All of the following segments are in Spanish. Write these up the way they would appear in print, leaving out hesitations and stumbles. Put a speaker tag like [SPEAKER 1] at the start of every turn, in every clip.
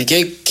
[SPEAKER 1] interesante.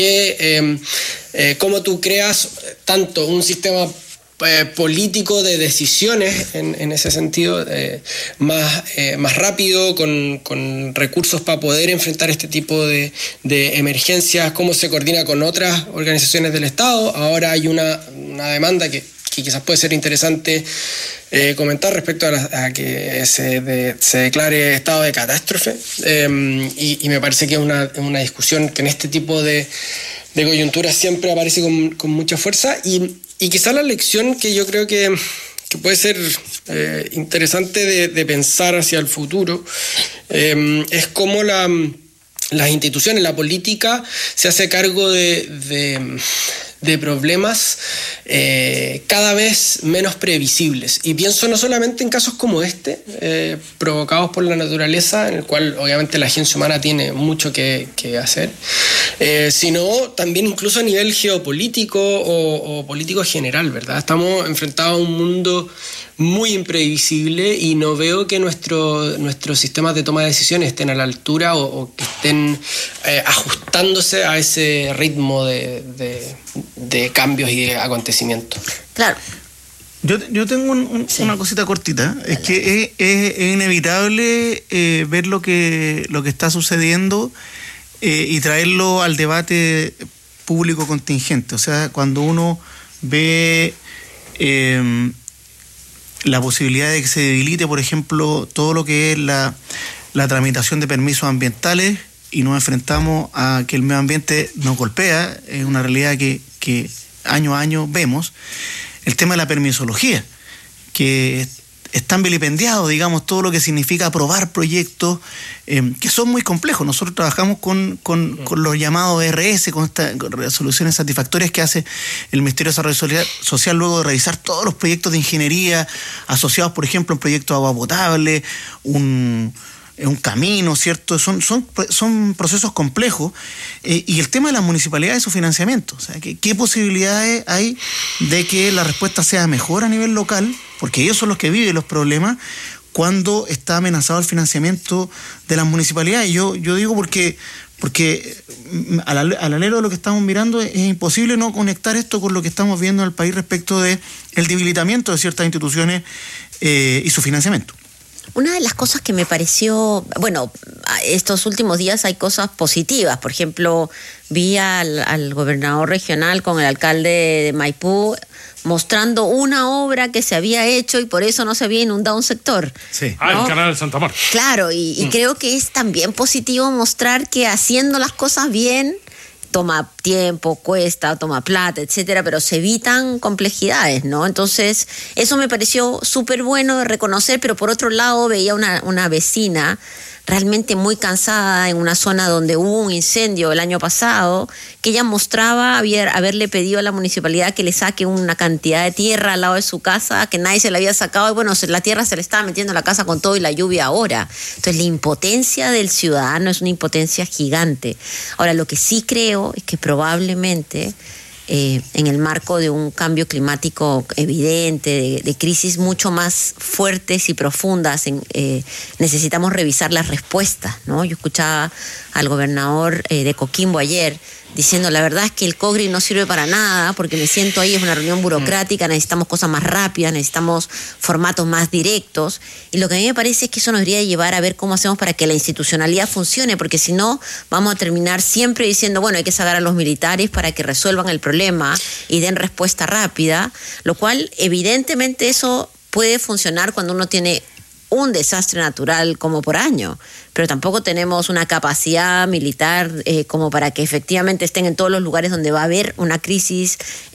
[SPEAKER 1] ¿Cómo tú creas tanto un sistema político de decisiones en ese sentido, más rápido, con recursos para poder enfrentar este tipo de emergencias? ¿Cómo se coordina con otras organizaciones del Estado? Ahora hay una demanda que quizás puede ser interesante comentar respecto a que se declare estado de catástrofe, y me parece que es una discusión que en este tipo de coyunturas siempre aparece con mucha fuerza, y quizás la lección que yo creo que puede ser interesante de pensar hacia el futuro es cómo las instituciones, la política se hace cargo de problemas cada vez menos previsibles. Y pienso no solamente en casos como este, provocados por la naturaleza, en el cual obviamente la agencia humana tiene mucho que hacer, sino también incluso a nivel geopolítico o político general, ¿verdad? Estamos enfrentados a un mundo muy imprevisible y no veo que nuestros sistemas de toma de decisiones estén a la altura o que estén ajustándose a ese ritmo de cambios y de acontecimientos.
[SPEAKER 2] Claro.
[SPEAKER 3] Yo tengo una cosita cortita. Es que es inevitable ver lo que está sucediendo y traerlo al debate público contingente. O sea, cuando uno ve la posibilidad de que se debilite, por ejemplo, todo lo que es la tramitación de permisos ambientales, y nos enfrentamos a que el medio ambiente nos golpea, es una realidad que año a año vemos. El tema de la permisología, que es tan vilipendiado, digamos, todo lo que significa aprobar proyectos que son muy complejos. Nosotros trabajamos con los llamados RS, con resoluciones satisfactorias que hace el Ministerio de Desarrollo Social luego de revisar todos los proyectos de ingeniería asociados, por ejemplo, a un proyecto de agua potable, un camino, ¿cierto? Son procesos complejos, y el tema de las municipalidades y su financiamiento. O sea, ¿qué posibilidades hay de que la respuesta sea mejor a nivel local? Porque ellos son los que viven los problemas cuando está amenazado el financiamiento de las municipalidades. Yo digo porque al alero de lo que estamos mirando es imposible no conectar esto con lo que estamos viendo en el país respecto de el debilitamiento de ciertas instituciones y su financiamiento.
[SPEAKER 2] Una de las cosas que me pareció, bueno, estos últimos días hay cosas positivas. Por ejemplo, vi al gobernador regional con el alcalde de Maipú mostrando una obra que se había hecho y por eso no se había inundado un sector.
[SPEAKER 3] Sí.
[SPEAKER 2] ¿No?
[SPEAKER 4] El canal de Santa Marta.
[SPEAKER 2] Claro, y creo que es también positivo mostrar que haciendo las cosas bien toma tiempo, cuesta, toma plata, etcétera, pero se evitan complejidades, ¿no? Entonces, eso me pareció súper bueno de reconocer, pero por otro lado veía una vecina realmente muy cansada en una zona donde hubo un incendio el año pasado, que ella mostraba haberle pedido a la municipalidad que le saque una cantidad de tierra al lado de su casa, que nadie se la había sacado, y bueno, la tierra se le estaba metiendo a la casa con todo y la lluvia ahora. Entonces, la impotencia del ciudadano es una impotencia gigante. Ahora, lo que sí creo es que probablemente en el marco de un cambio climático evidente, de crisis mucho más fuertes y profundas, necesitamos revisar las respuestas, ¿no? Yo escuchaba al gobernador de Coquimbo ayer diciendo, la verdad es que el COGRI no sirve para nada, porque me siento ahí, es una reunión burocrática, necesitamos cosas más rápidas, necesitamos formatos más directos, y lo que a mí me parece es que eso nos debería llevar a ver cómo hacemos para que la institucionalidad funcione, porque si no, vamos a terminar siempre diciendo, bueno, hay que sacar a los militares para que resuelvan el problema y den respuesta rápida, lo cual evidentemente eso puede funcionar cuando uno tiene un desastre natural como por año, pero tampoco tenemos una capacidad militar como para que efectivamente estén en todos los lugares donde va a haber una crisis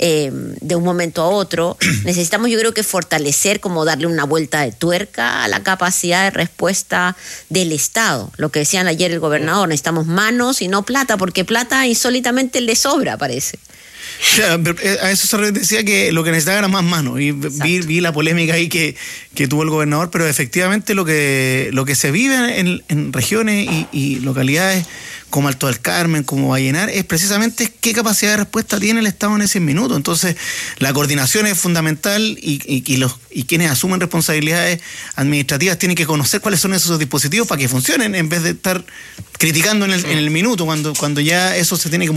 [SPEAKER 2] de un momento a otro. Necesitamos, yo creo que fortalecer, como darle una vuelta de tuerca a la capacidad de respuesta del Estado. Lo que decían ayer el gobernador, necesitamos manos y no plata, porque plata insólitamente le sobra, parece.
[SPEAKER 3] A eso se decía que lo que necesitaba era más manos, y vi la polémica ahí que tuvo el gobernador, pero efectivamente lo que se vive en regiones y localidades como Alto del Carmen, como Vallenar, es precisamente qué capacidad de respuesta tiene el Estado en ese minuto. Entonces, la coordinación es fundamental, y quienes asumen responsabilidades administrativas tienen que conocer cuáles son esos dispositivos para que funcionen, en vez de estar criticando en el minuto, cuando ya eso se tiene que